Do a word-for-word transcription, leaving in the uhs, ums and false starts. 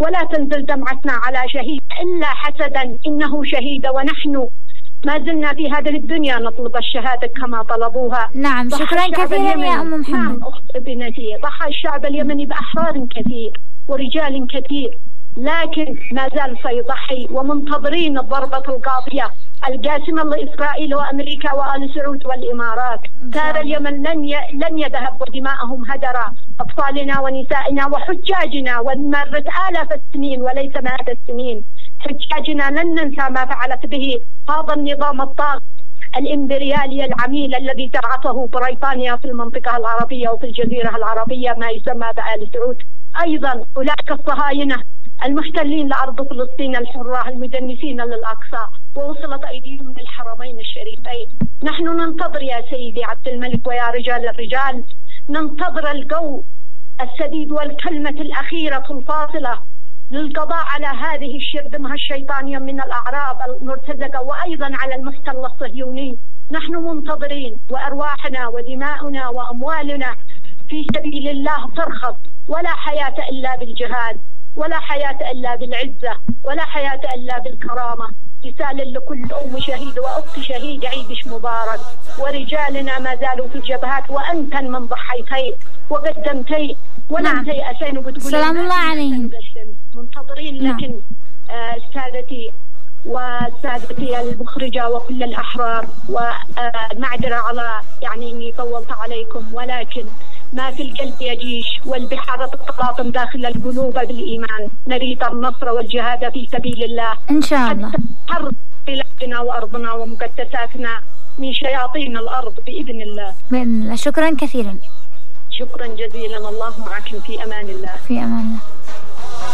ولا تنزل دمعتنا على شهيد إلا حسدا إنه شهيد، ونحن ما زلنا في هذه الدنيا نطلب الشهادة كما طلبوها. نعم، شكرا كثيرا يا أم محمد. نعم أخت ابنتي، ضحى الشعب اليمني بأحرار كثير ورجال كثير، لكن ما زال سيضحي، ومنتظرين الضربة القاضية القاسمة لإسرائيل وأمريكا وآل سعود والإمارات. ترى اليمن لن ي... لن يذهب ودماءهم هدرا، أطفالنا ونسائنا وحجاجنا، ومرت آلاف السنين وليس مئات السنين. حجاجنا لن ننسى ما فعلت به هذا النظام الطاغي الإمبريالي العميل الذي ترعته بريطانيا في المنطقة العربية وفي الجزيرة العربية ما يسمى بآل سعود. أيضا أولئك الصهاينة المحتلين لأرض فلسطين الحرة المدنسين للأقصى، ووصلت أيديهم للحرمين الشريفين. نحن ننتظر يا سيدي عبد الملك ويا رجال الرجال، ننتظر القول السديد والكلمة الأخيرة الفاصلة للقضاء على هذه الشرذمة الشيطانية من الأعراب المرتزقة، وأيضا على المحتل الصهيوني. نحن منتظرين، وأرواحنا ودماؤنا وأموالنا في سبيل الله ترخص، ولا حياة إلا بالجهاد، ولا حياة إلا بالعزة، ولا حياة إلا بالكرامة. رسالة لكل أم شهيد وأخت شهيد، عيدش مبارك. ورجالنا ما زالوا في الجبهات، وأنت من ضحيتي وقدمتي ولم تيأسين وبتقولين سلام الله عليهم. منتظرين. نعم. لكن آه سادتي وسادتي المخرجة وكل الأحرار، ومعذرة على يعني إني طولت عليكم، ولكن ما في القلب يجيش والبحار تتلاطم داخل القلوب بالإيمان. نريد النصر والجهاد في سبيل الله إن شاء الله، حتى نحرر بلادنا وأرضنا ومقدساتنا من شياطين الأرض بإذن الله. بإذن الله. شكرا كثيرا. شكرا جزيلا، الله معكم، في أمان الله. في أمان الله.